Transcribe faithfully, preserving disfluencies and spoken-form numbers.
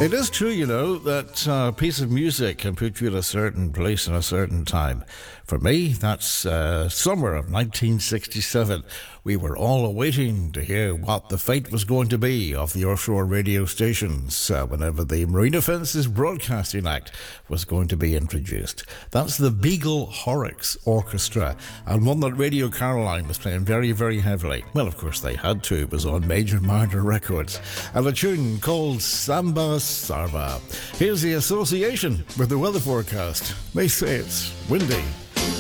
It is true, you know, that uh, a piece of music can put you in a certain place in a certain time. For me, that's uh, summer of nineteen sixty-seven. We were all awaiting to hear what the fate was going to be of the offshore radio stations uh, whenever the Marine Offences Broadcasting Act was going to be introduced. That's the Beagle Horrocks Orchestra, and one that Radio Caroline was playing very, very heavily. Well, of course, they had to. It was on Major Marder Records. And a tune called Samba Sarva. Here's the association with the weather forecast. They say it's windy.